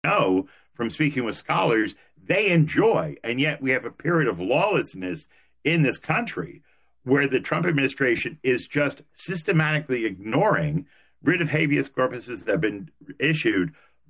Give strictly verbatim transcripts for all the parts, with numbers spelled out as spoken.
know from speaking with scholars, they enjoy. And yet we have a period of lawlessness in this country where the Trump administration is just systematically ignoring writ of habeas corpuses that have been issued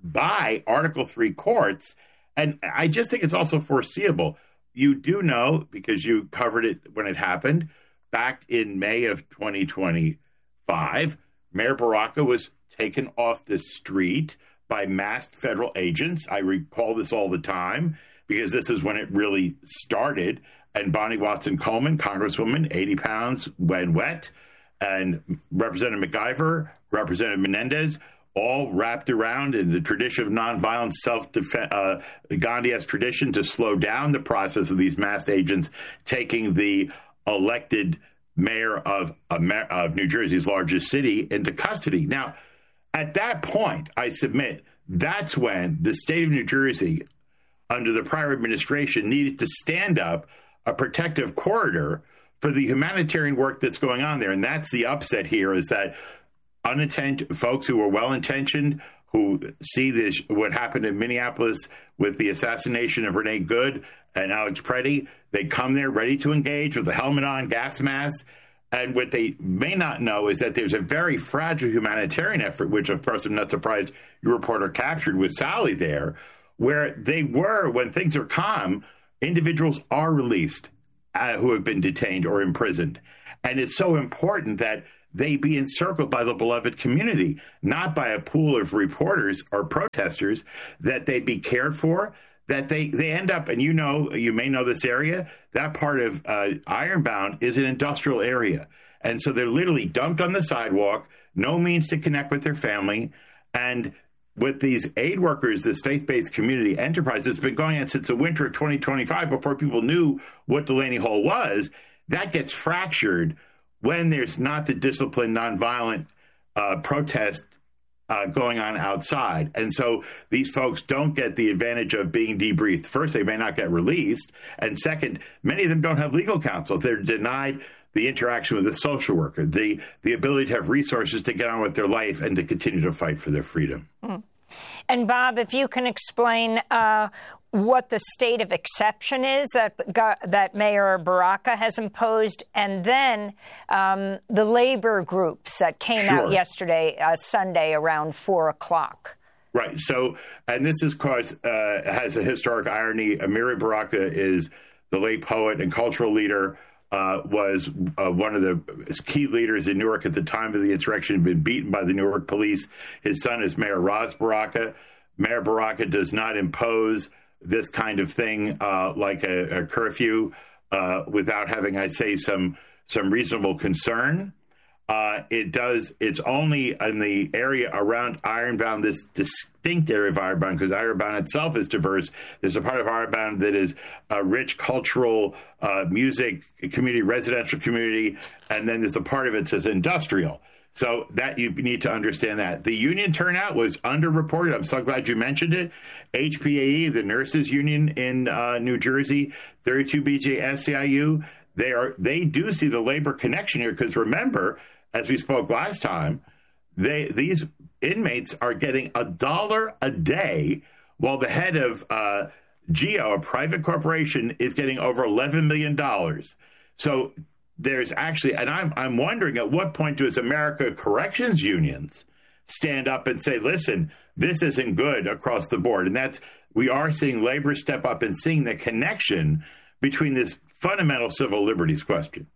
by Article three courts. And I just think it's also foreseeable. You do know, because you covered it when it happened, back in May of twenty twenty-five, Mayor Baraka was taken off the street by masked federal agents. I recall this all the time because this is when it really started. And Bonnie Watson Coleman, Congresswoman, eighty pounds when wet, and Representative McIver, Representative Menendez, all wrapped around in the tradition of nonviolent self-defense, uh, Gandhi-esque tradition to slow down the process of these masked agents taking the elected mayor of, Amer- of New Jersey's largest city into custody. Now, at that point, I submit, that's when the state of New Jersey, under the prior administration, needed to stand up a protective corridor for the humanitarian work that's going on there. And that's the upset here, is that unintentioned folks who are well-intentioned, who see this, what happened in Minneapolis with the assassination of Renee Good and Alex Preddy, they come there ready to engage with the helmet on, gas masks. And what they may not know is that there's a very fragile humanitarian effort, which, of course, I'm not surprised your reporter captured with Sally there, where they were, when things are calm, individuals are released uh, who have been detained or imprisoned. And it's so important that they be encircled by the beloved community, not by a pool of reporters or protesters, that they be cared for, that they, they end up, and you know, you may know this area, that part of uh, Ironbound is an industrial area. And so they're literally dumped on the sidewalk, no means to connect with their family. And with these aid workers, this faith-based community enterprise that's been going on since the winter of twenty twenty-five, before people knew what Delaney Hall was, that gets fractured when there's not the disciplined, nonviolent uh, protest uh, going on outside. And so these folks don't get the advantage of being debriefed. First, they may not get released. And second, many of them don't have legal counsel. They're denied the interaction with a social worker, the, the ability to have resources to get on with their life and to continue to fight for their freedom. Mm. And Bob, if you can explain uh, what the state of exception is that that Mayor Baraka has imposed, and then um, the labor groups that came sure. out yesterday, uh, Sunday, around four o'clock. Right. So, and this is cause, uh, has a historic irony. Amiri Baraka is the late poet and cultural leader, uh, was uh, one of the key leaders in Newark at the time of the insurrection, been beaten by the Newark police. His son is Mayor Ras Baraka. Mayor Baraka does not impose this kind of thing uh, like a, a curfew uh, without having, I'd say, some some reasonable concern. Uh, it does. It's only in the area around Ironbound, this distinct area of Ironbound, because Ironbound itself is diverse. There's a part of Ironbound that is a rich cultural uh, music community, residential community, and then there's a part of it that's industrial. So that you need to understand that. The union turnout was underreported. I'm so glad you mentioned it. H P A E, the nurses union in uh, New Jersey, thirty-two B J S C I U, they are they do see the labor connection here, because remember, as we spoke last time, they these inmates are getting a dollar a day, while the head of uh, GEO, a private corporation, is getting over eleven million dollars. So there's actually, and I'm I'm wondering at what point does America Corrections Unions stand up and say, listen, this isn't good across the board. And that's, we are seeing labor step up and seeing the connection between this fundamental civil liberties question.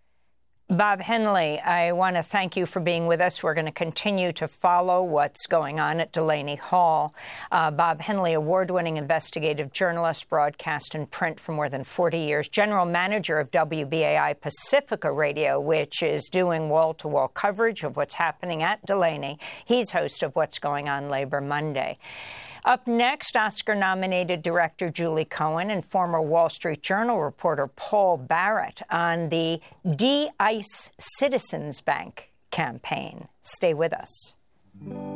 Bob Henley, I want to thank you for being with us. We're going to continue to follow what's going on at Delaney Hall. Uh, Bob Henley, award-winning investigative journalist, broadcast and print for more than forty years, general manager of W B A I Pacifica Radio, which is doing wall-to-wall coverage of what's happening at Delaney. He's host of What's Going On Labor Monday. Up next, Oscar-nominated director Julie Cohen and former Wall Street Journal reporter Paul Barrett on the De-ICE Citizens Bank campaign. Stay with us.